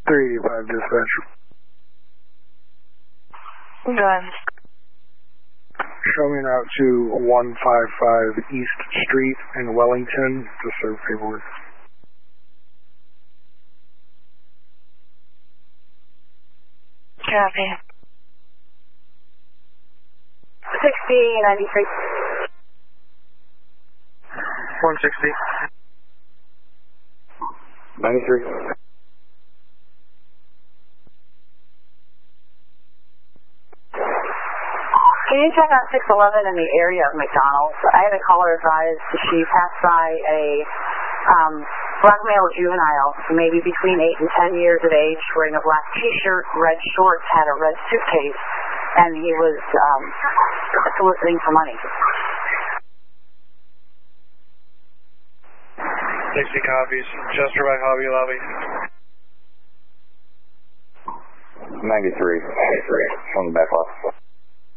385 dispatch. Go ahead. Show me out to 155 East Street in Wellington to serve paperwork. Copy. 6093. 160. 93. Can you check out 611 in the area of McDonald's? I had a caller advise she passed by a black male juvenile, maybe between 8 and 10 years of age, wearing a black t-shirt, red shorts, had a red suitcase, and he was soliciting for money. 60 copies. Chester by Hobby Lobby. 93. On the back lot.